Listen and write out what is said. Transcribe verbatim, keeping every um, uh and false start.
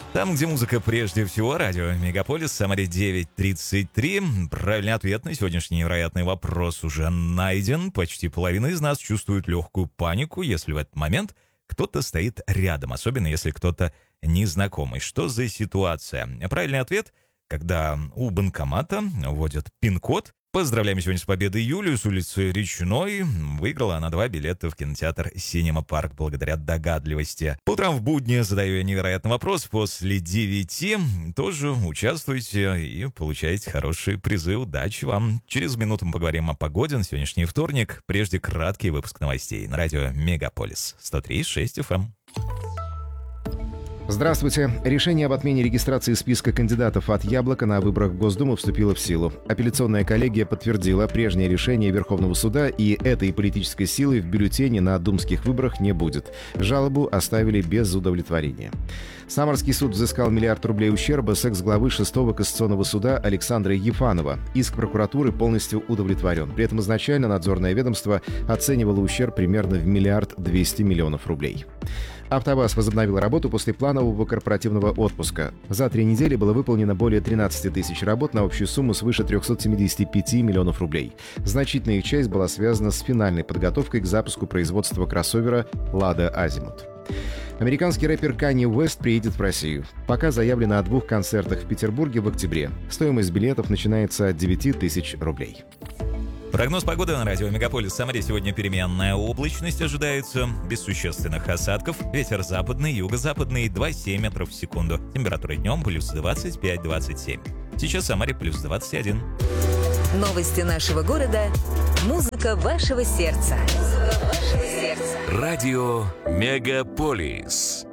Там, где музыка прежде всего, радио Мегаполис, Самаре девять тридцать три. Правильный ответ на сегодняшний невероятный вопрос уже найден. Почти половина из нас чувствует легкую панику, если в этот момент кто-то стоит рядом, особенно если кто-то незнакомый. Что за ситуация? Правильный ответ, когда у банкомата вводят пин-код. Поздравляем сегодня с победой Юлию с улицы Речной. Выиграла она два билета в кинотеатр «Синема Парк» благодаря догадливости. По утрам в будни задаю я невероятный вопрос. После девяти тоже участвуйте и получайте хорошие призы. Удачи вам. Через минуту мы поговорим о погоде на сегодняшний вторник. Прежде краткий выпуск новостей на радио Мегаполис. сто три и шесть эф эм. Здравствуйте. Решение об отмене регистрации списка кандидатов от «Яблока» на выборах в Госдуму вступило в силу. Апелляционная коллегия подтвердила прежнее решение Верховного суда, и этой политической силы в бюллетене на думских выборах не будет. Жалобу оставили без удовлетворения. Самарский суд взыскал миллиард рублей ущерба с экс-главы шестого Конституционного суда Александра Ефанова. Иск прокуратуры полностью удовлетворен. При этом изначально надзорное ведомство оценивало ущерб примерно в миллиард двести миллионов рублей. АвтоВАЗ возобновил работу после планового корпоративного отпуска. За три недели было выполнено более тринадцать тысяч работ на общую сумму свыше триста семьдесят пять миллионов рублей. Значительная их часть была связана с финальной подготовкой к запуску производства кроссовера «Лада Азимут». Американский рэпер Канье Уэст приедет в Россию. Пока заявлено о двух концертах в Петербурге в октябре. Стоимость билетов начинается от девяти тысяч рублей. Прогноз погоды на радио Мегаполис. Самаре сегодня переменная облачность ожидается, без существенных осадков. Ветер западный, юго-западный, два семь метров в секунду. Температура днем плюс двадцать пять - двадцать семь. Сейчас в Самаре плюс двадцать один. Новости нашего города. Музыка вашего сердца. Музыка вашего сердца. Радио Мегаполис.